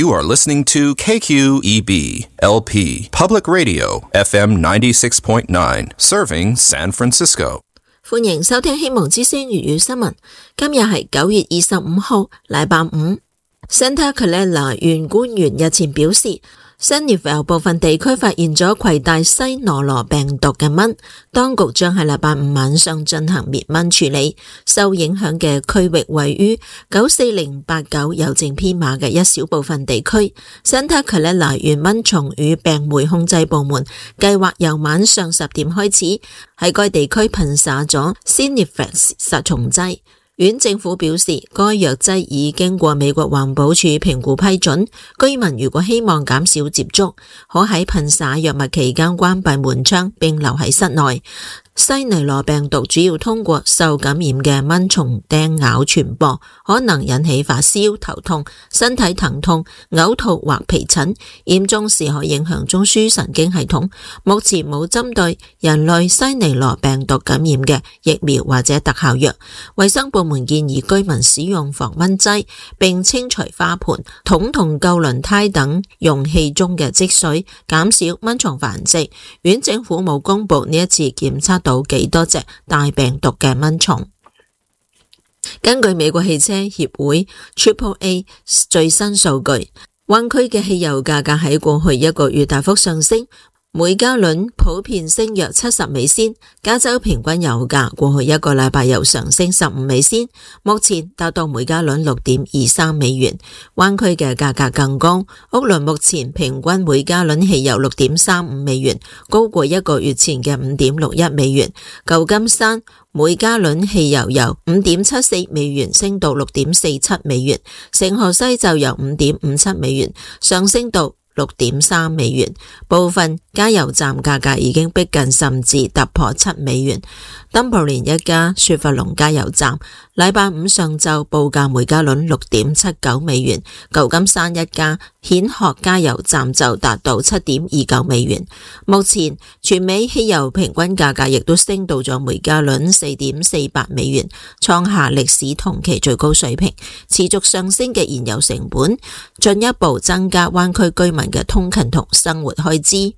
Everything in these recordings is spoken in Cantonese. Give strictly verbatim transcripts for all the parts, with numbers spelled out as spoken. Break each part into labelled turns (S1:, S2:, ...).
S1: You are listening to K Q E B L P Public Radio F M ninety-six point nine, serving San Francisco.
S2: 歡迎收聽希望之聲粵語新聞。今日係九月二十五號，禮拜五。Santa Clara 縣官員日前表示，Sunnyvale 部分地區發現咗攜帶西諾羅病毒嘅蚊，當局將喺禮拜五晚上進行滅蚊處理。受影響嘅區域位於九四零八九郵政編碼嘅一小部分地區。Santa Clara 縣蚊蟲與病媒控制部門計劃由晚上十點開始喺該地區噴灑咗 Sinifex 殺蟲劑。縣政府表示，該藥劑已經過美國環保署評估批准，居民如果希望減少接觸，可喺噴灑藥物期間關閉門窗並留喺室內。西尼羅病毒主要通過受感染嘅蚊蟲叮咬傳播，可能引起發燒、頭痛、身體疼痛、嘔吐或皮疹，嚴重時可影響中樞神經系統。目前冇針對人類西尼羅病毒感染嘅疫苗或者特效藥。衛生部門建議居民使用防蚊劑，並清除花盆、桶同舊輪胎等容器中嘅積水，減少蚊蟲繁殖。縣政府冇公布呢一次檢測到幾多隻帶病毒嘅蚊蟲。根據美國汽車協會 Triple A 最新數據，灣區嘅汽油價格喺過去一個月大幅上升，每加侖普遍升約七十美仙，加州平均油價過去一個禮拜又上升十五美仙，目前達到每加侖六點二三美元。灣區嘅價格更高，屋崙目前平均每加侖汽油六點三五美元，高過一個月前嘅五點六一美元。舊金山每加侖汽油由五點七四美元升到六點四七美元，聖荷西就由五點五七美元上升到六點三美元，部分加油站價格已經逼近甚至突破七美元。登布林一家雪佛龍加油站禮拜五上晝報價每加侖六點七九美元，舊金山一家蜆殼加油站就達到七點二九美元。目前全美汽油平均價格亦都升到咗每加侖四點四八美元，創下歷史同期最高水平。持續上升嘅燃油成本進一步增加灣區居民嘅通勤同生活開支。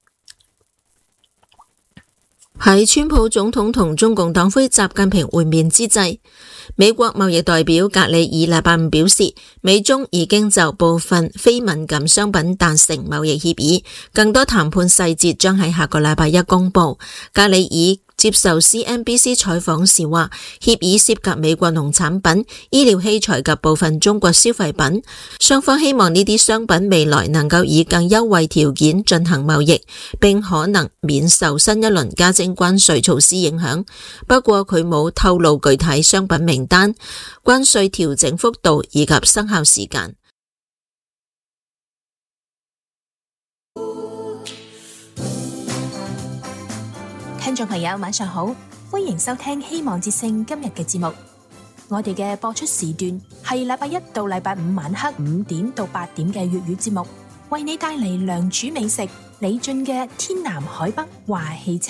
S2: 喺川普總統同中共黨魁習近平會面之際，美國貿易代表格里爾禮拜五表示，美中已經就部分非敏感商品達成貿易協議，更多談判細節將喺下個禮拜一公布。格里爾接受 C N B C 採訪時話，協議涉及美國農產品、醫療器材及部分中國消費品，雙方希望呢啲商品未來能夠以更優惠條件進行貿易，並可能免受新一輪加徵關稅措施影響。不過佢冇透露具體商品名單、關稅調整幅度以及生效時間。
S3: 聽眾朋友晚上好，歡迎收聽希望之聲今日嘅節目。我哋嘅播出時段係禮拜一到禮拜五晚黑五點到八點嘅粵語節目，為你帶嚟良渚美食，李俊嘅天南海北話汽車。